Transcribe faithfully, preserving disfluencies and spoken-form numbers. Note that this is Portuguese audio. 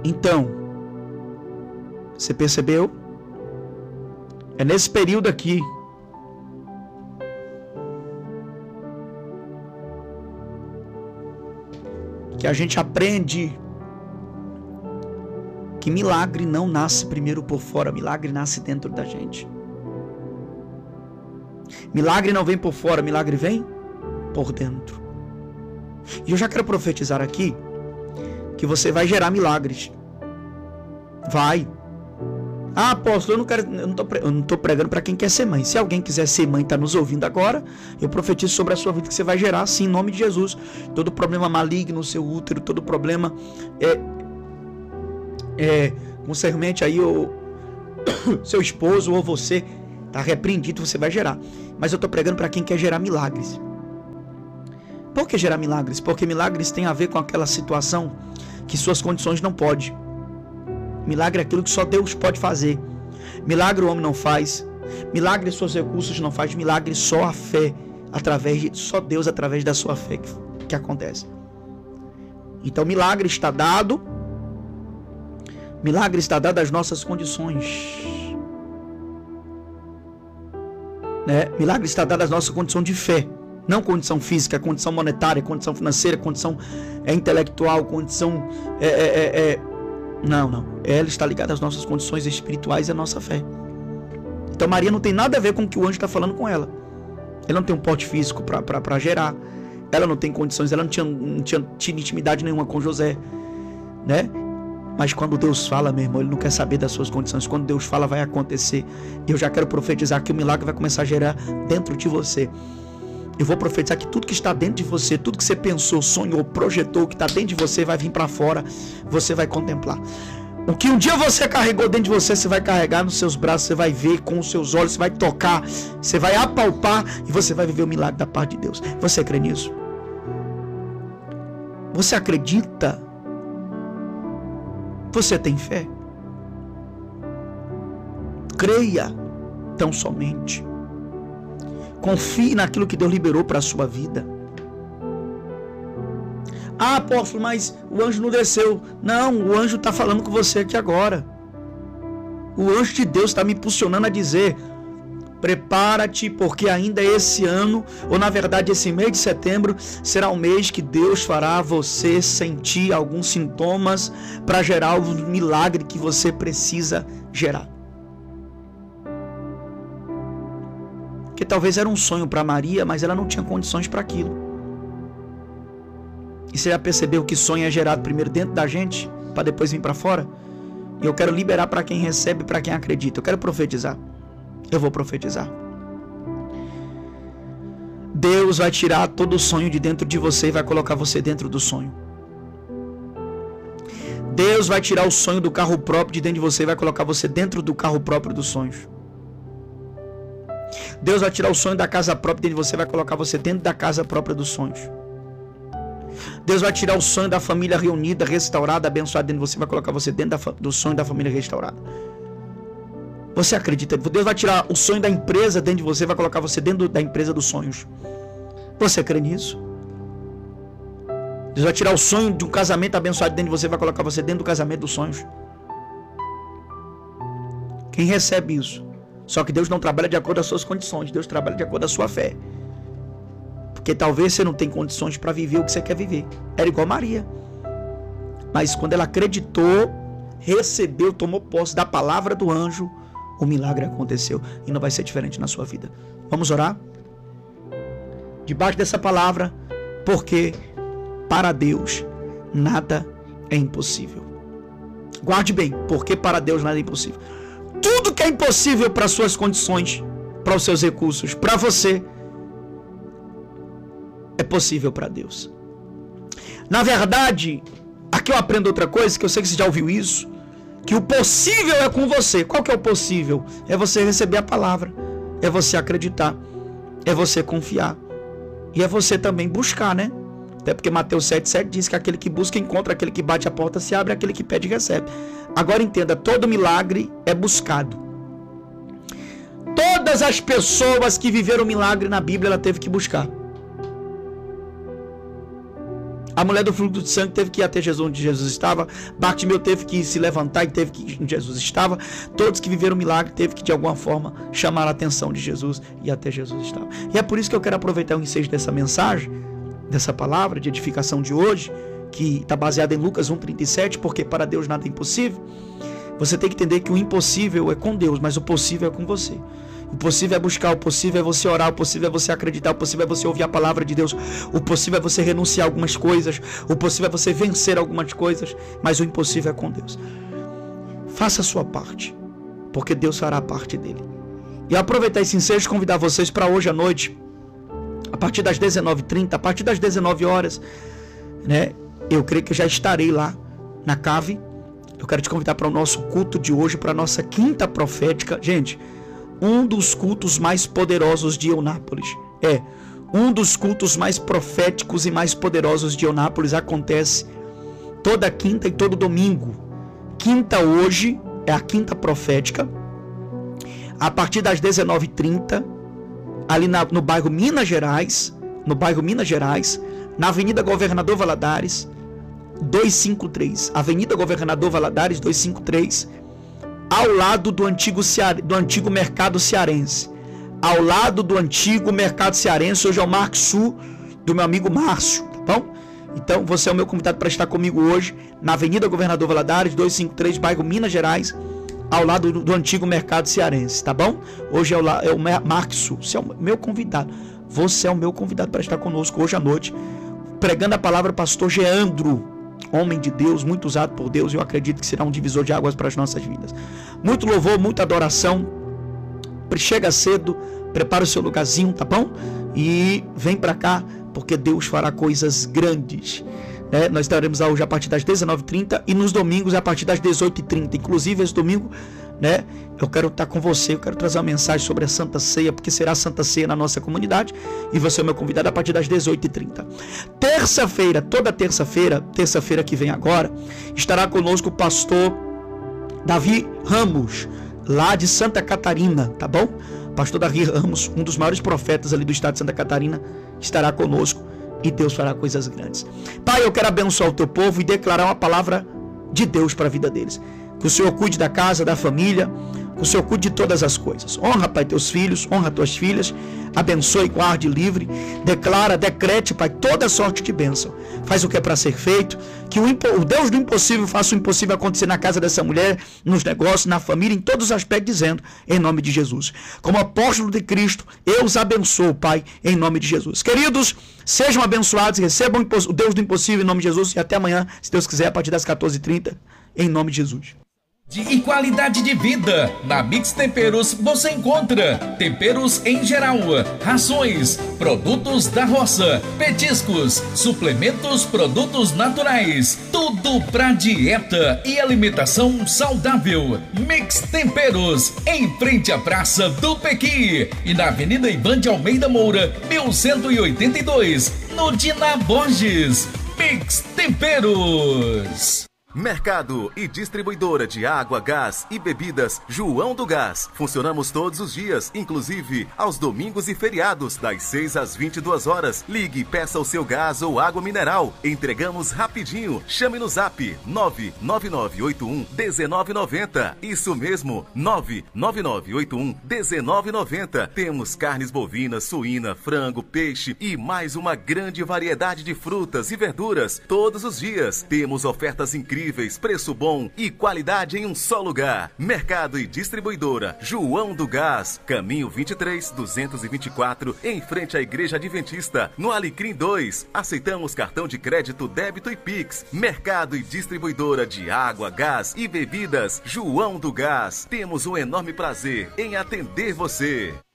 Então, você percebeu? É nesse período aqui que a gente aprende que milagre não nasce primeiro por fora, milagre nasce dentro da gente. Milagre não vem por fora, milagre vem por dentro. E eu já quero profetizar aqui que você vai gerar milagres. Vai. Ah, apóstolo, eu não quero, eu não tô, eu não tô pregando para quem quer ser mãe. Se alguém quiser ser mãe e tá nos ouvindo agora, eu profetizo sobre a sua vida que você vai gerar, sim, em nome de Jesus. Todo problema maligno no seu útero, todo problema é, é concernente aí o seu esposo ou você, tá repreendido, você vai gerar. Mas eu tô pregando para quem quer gerar milagres. Por que gerar milagres? Porque milagres tem a ver com aquela situação que suas condições não podem. Milagre é aquilo que só Deus pode fazer. Milagre o homem não faz. Milagre seus recursos não faz. Milagre só a fé, através de, só Deus através da sua fé que, que acontece. Então milagre está dado. Milagre está dado às nossas condições. Né? Milagre está dado às nossas condições de fé. Não condição física, condição monetária, condição financeira, condição é, intelectual, condição... É, é, é, não, não. Ela está ligada às nossas condições espirituais e à nossa fé. Então Maria não tem nada a ver com o que o anjo está falando com ela. Ela não tem um porte físico para gerar. Ela não tem condições, ela não tinha, não tinha, tinha intimidade nenhuma com José. Né? Mas quando Deus fala, meu irmão, Ele não quer saber das suas condições. Quando Deus fala, vai acontecer. E eu já quero profetizar que o milagre vai começar a gerar dentro de você. Eu vou profetizar que tudo que está dentro de você, tudo que você pensou, sonhou, projetou, que está dentro de você, vai vir para fora, você vai contemplar. O que um dia você carregou dentro de você, você vai carregar nos seus braços, você vai ver com os seus olhos, você vai tocar, você vai apalpar e você vai viver o milagre da parte de Deus. Você crê nisso? Você acredita? Você tem fé? Creia tão somente. Confie naquilo que Deus liberou para a sua vida. Ah, apóstolo, mas o anjo não desceu. Não, o anjo está falando com você aqui agora. O anjo de Deus está me impulsionando a dizer: prepara-te, porque ainda esse ano, ou na verdade esse mês de setembro, será o mês que Deus fará você sentir alguns sintomas para gerar o milagre que você precisa gerar. Que talvez era um sonho para Maria, mas ela não tinha condições para aquilo. E você já percebeu que sonho é gerado primeiro dentro da gente, para depois vir para fora? E eu quero liberar para quem recebe, para quem acredita. Eu quero profetizar. Eu vou profetizar. Deus vai tirar todo o sonho de dentro de você e vai colocar você dentro do sonho. Deus vai tirar o sonho do carro próprio de dentro de você e vai colocar você dentro do carro próprio dos sonhos. Deus vai tirar o sonho da casa própria dentro de você e vai colocar você dentro da casa própria dos sonhos. Deus vai tirar o sonho da família reunida, restaurada, abençoada dentro de você e vai colocar você dentro da, do sonho da família restaurada. Você acredita? Deus vai tirar o sonho da empresa dentro de você e vai colocar você dentro da empresa dos sonhos. Você crê nisso? Deus vai tirar o sonho de um casamento abençoado dentro de você e vai colocar você dentro do casamento dos sonhos. Quem recebe isso? Só que Deus não trabalha de acordo com as suas condições. Deus trabalha de acordo com a sua fé. Porque talvez você não tenha condições para viver o que você quer viver. Era igual Maria. Mas quando ela acreditou, recebeu, tomou posse da palavra do anjo, o milagre aconteceu. E não vai ser diferente na sua vida. Vamos orar? Debaixo dessa palavra, porque para Deus nada é impossível. Guarde bem, porque para Deus nada é impossível. Tudo que é impossível para suas condições, para os seus recursos, para você, é possível para Deus. Na verdade, aqui eu aprendo outra coisa, que eu sei que você já ouviu isso, que o possível é com você. Qual que é o possível? É você receber a palavra, é você acreditar, é você confiar, e é você também buscar, né? Até porque Mateus sete, sete diz que aquele que busca encontra, aquele que bate a porta se abre, aquele que pede recebe. Agora entenda, todo milagre é buscado. Todas as pessoas que viveram milagre na Bíblia, ela teve que buscar. A mulher do fluxo de sangue teve que ir até Jesus onde Jesus estava. Bartimeu teve que se levantar e teve que ir onde Jesus estava. Todos que viveram o milagre teve que de alguma forma chamar a atenção de Jesus e até Jesus estava. E é por isso que eu quero aproveitar o ensejo dessa mensagem, dessa palavra de edificação de hoje, que está baseada em Lucas um, trinta e sete, porque para Deus nada é impossível. Você tem que entender que o impossível é com Deus, mas o possível é com você. O possível é buscar, o possível é você orar, o possível é você acreditar, o possível é você ouvir a palavra de Deus, o possível é você renunciar a algumas coisas, o possível é você vencer algumas coisas, mas o impossível é com Deus. Faça a sua parte, porque Deus fará a parte dele. E aproveitar esse ensejo e convidar vocês para hoje à noite, a partir das dezenove e trinta, a partir das dezenove horas, né? Eu creio que já estarei lá na cave. Eu quero te convidar para o nosso culto de hoje, para a nossa quinta profética. Gente, um dos cultos mais poderosos de Eunápolis. É, um dos cultos mais proféticos e mais poderosos de Eunápolis acontece toda quinta e todo domingo. Quinta hoje é a quinta profética. A partir das dezenove e trinta, ali na, no bairro Minas Gerais, no bairro Minas Gerais, na Avenida Governador Valadares, duzentos e cinquenta e três. Avenida Governador Valadares, duzentos e cinquenta e três. Ao lado do antigo, Ceare... do antigo mercado cearense. Ao lado do antigo mercado cearense. Hoje é o Marco Sul, do meu amigo Márcio, tá bom? Então, você é o meu convidado para estar comigo hoje, na Avenida Governador Valadares, duzentos e cinquenta e três, bairro Minas Gerais, ao lado do, do antigo mercado cearense, tá bom? Hoje é o, é o Marco Sul. Você é o meu convidado. Você é o meu convidado para estar conosco hoje à noite, pregando a palavra pastor Geandro, homem de Deus, muito usado por Deus, e eu acredito que será um divisor de águas para as nossas vidas. Muito louvor, muita adoração. Chega cedo, prepara o seu lugarzinho, tá bom? E vem para cá, porque Deus fará coisas grandes. É, nós estaremos hoje a partir das dezenove e trinta e nos domingos a partir das dezoito e trinta. Inclusive esse domingo, né, eu quero estar com você, eu quero trazer uma mensagem sobre a Santa Ceia, porque será a Santa Ceia na nossa comunidade, e você é o meu convidado a partir das dezoito e trinta. Terça-feira, toda terça-feira, terça-feira que vem agora, estará conosco o pastor Davi Ramos, lá de Santa Catarina, tá bom? Pastor Davi Ramos, um dos maiores profetas ali do estado de Santa Catarina, estará conosco. E Deus fará coisas grandes. Pai, eu quero abençoar o teu povo e declarar uma palavra de Deus para a vida deles. Que o Senhor cuide da casa, da família. Que o Senhor cuide de todas as coisas. Honra, Pai, teus filhos, honra tuas filhas. Abençoe, guarde, livre. Declara, decrete, Pai, toda sorte de bênção. Faz o que é para ser feito. Que o, impo... o Deus do impossível faça o impossível acontecer na casa dessa mulher, nos negócios, na família, em todos os aspectos, dizendo, em nome de Jesus. Como apóstolo de Cristo, eu os abençoo, Pai, em nome de Jesus. Queridos, sejam abençoados, recebam o Deus do impossível em nome de Jesus. E até amanhã, se Deus quiser, a partir das quatorze e trinta, em nome de Jesus. E qualidade de vida. Na Mix Temperos você encontra temperos em geral, rações, produtos da roça, petiscos, suplementos, produtos naturais, tudo pra dieta e alimentação saudável. Mix Temperos, em frente à Praça do Pequi e na Avenida Ivan de Almeida Moura, mil cento e oitenta e dois, no Dina Borges. Mix Temperos. Mercado e distribuidora de água, gás e bebidas João do Gás. Funcionamos todos os dias, inclusive aos domingos e feriados, das seis às vinte e duas horas. Ligue e peça o seu gás ou água mineral. Entregamos rapidinho. Chame no zap nove nove nove oito um um nove nove zero. Isso mesmo, nove nove nove oito um um nove nove zero. Temos carnes bovinas, suína, frango, peixe e mais uma grande variedade de frutas e verduras todos os dias. Temos ofertas incríveis, preço bom e qualidade em um só lugar. Mercado e distribuidora João do Gás, caminho vinte e três, duzentos e vinte e quatro, em frente à Igreja Adventista, no Alecrim dois. Aceitamos cartão de crédito, débito e Pix. Mercado e distribuidora de água, gás e bebidas João do Gás. Temos um enorme prazer em atender você.